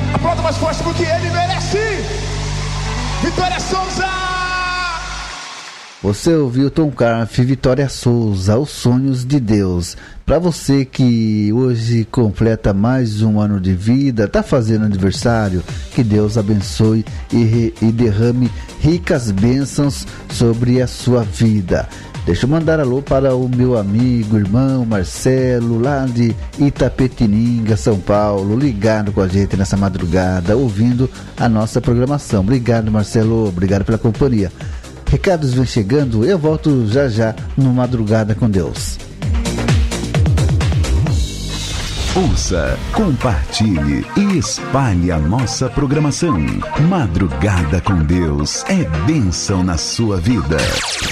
Aplauda mais forte porque ele merece. Vitória Souza. Você ouviu Tom Carf, Vitória Souza, Os Sonhos de Deus. Para você que hoje completa mais um ano de vida, está fazendo aniversário, que Deus abençoe e derrame ricas bênçãos sobre a sua vida. Deixa eu mandar alô para o meu amigo, irmão Marcelo, lá de Itapetininga, São Paulo, ligado com a gente nessa madrugada, ouvindo a nossa programação. Obrigado, Marcelo, obrigado pela companhia. Recados vão chegando, eu volto já já no Madrugada com Deus. Ouça, compartilhe e espalhe a nossa programação. Madrugada com Deus é bênção na sua vida.